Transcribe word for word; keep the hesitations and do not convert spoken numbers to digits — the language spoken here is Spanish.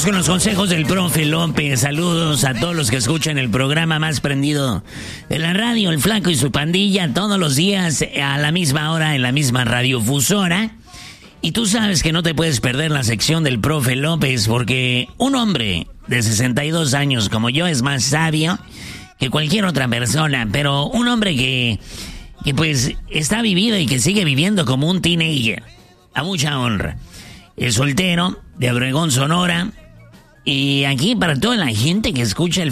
Vamos con los consejos del profe López. Saludos a todos los que escuchan el programa más prendido de la radio, El Flaco y su pandilla, todos los días a la misma hora en la misma radiofusora. Y tú sabes que no te puedes perder la sección del profe López porque un hombre de sesenta y dos años como yo es más sabio que cualquier otra persona, pero un hombre que, que pues está vivido y que sigue viviendo como un teenager, a mucha honra. Es soltero, de Obregón, Sonora. Y aquí para toda la gente que escucha el